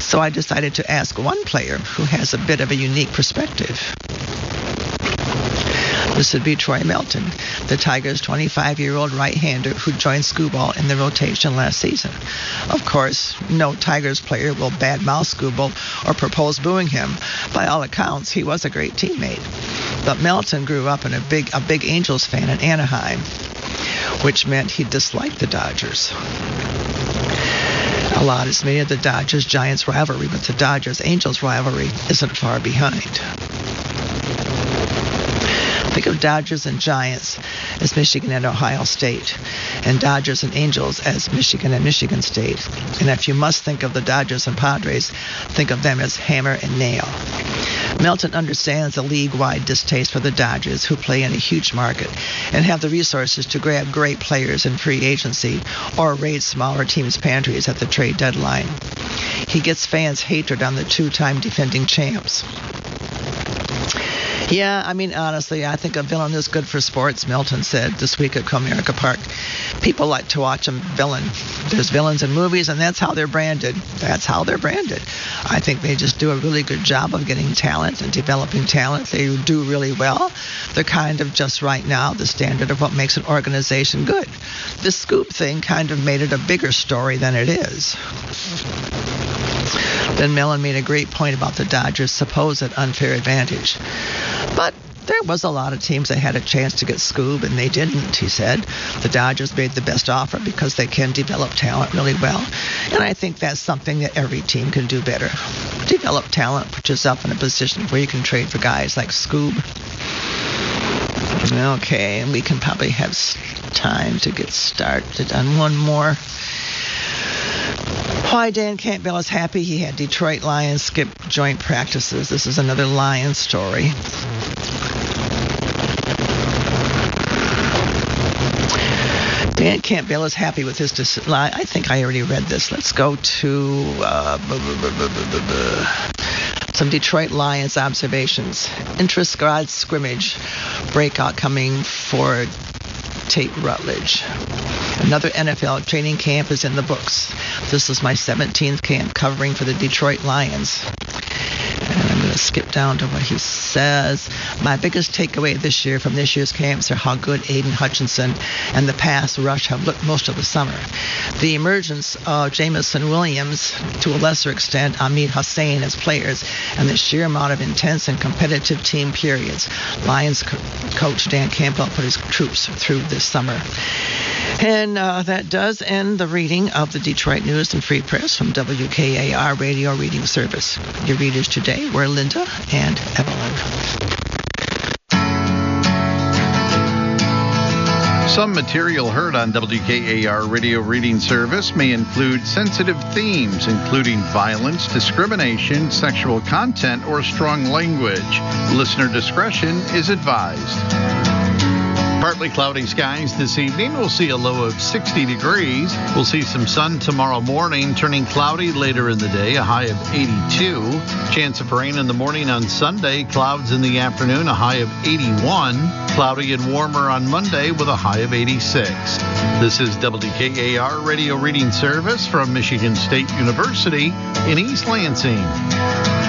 So I decided to ask one player who has a bit of a unique perspective. This would be Troy Melton, the Tigers' 25-year-old right-hander who joined Skubal in the rotation last season. Of course, no Tigers player will badmouth Skubal or propose booing him. By all accounts, he was a great teammate. But Melton grew up a big Angels fan in Anaheim, which meant he disliked the Dodgers. A lot is made of the Dodgers-Giants rivalry, but the Dodgers-Angels rivalry isn't far behind. Think of Dodgers and Giants as Michigan and Ohio State, and Dodgers and Angels as Michigan and Michigan State. And if you must think of the Dodgers and Padres, think of them as hammer and nail. Melton understands the league-wide distaste for the Dodgers, who play in a huge market and have the resources to grab great players in free agency or raid smaller teams' pantries at the trade deadline. He gets fans' hatred on the two-time defending champs. Yeah, I mean, honestly, I think a villain is good for sports, Melton said this week at Comerica Park. People like to watch a villain. There's villains in movies, and that's how they're branded. I think they just do a really good job of getting talent and developing talent. They do really well. They're kind of just right now the standard of what makes an organization good. This Scoop thing kind of made it a bigger story than it is. Then Mellon made a great point about the Dodgers' supposed unfair advantage. But there was a lot of teams that had a chance to get Scoob, and they didn't, he said. The Dodgers made the best offer because they can develop talent really well. And I think that's something that every team can do better. Develop talent, put yourself in a position where you can trade for guys like Scoob. Okay, and we can probably have time to get started on one more. Why Dan Campbell is happy he had Detroit Lions skip joint practices. This is another Lions story. Dan Campbell is happy with his decision. I think I already read this. Let's go to some Detroit Lions observations. Intra-squad scrimmage breakout coming for Tate Rutledge. Another NFL training camp is in the books. This is my 17th camp covering for the Detroit Lions. And I'm going to skip down to what he says. My biggest takeaway this year from this year's camps are how good Aiden Hutchinson and the pass rush have looked most of the summer. The emergence of Jamison Williams, to a lesser extent Ahmed Hussein as players, and the sheer amount of intense and competitive team periods Lions coach Dan Campbell put his troops through this summer. And that does end the reading of the Detroit News and Free Press from WKAR Radio Reading Service. Your readers today were Linda and Evelyn. Some material heard on WKAR Radio Reading Service may include sensitive themes, including violence, discrimination, sexual content, or strong language. Listener discretion is advised. Partly cloudy skies this evening. We'll see a low of 60 degrees. We'll see some sun tomorrow morning, turning cloudy later in the day, a high of 82. Chance of rain in the morning on Sunday, clouds in the afternoon, a high of 81. Cloudy and warmer on Monday with a high of 86. This is WKAR Radio Reading Service from Michigan State University in East Lansing.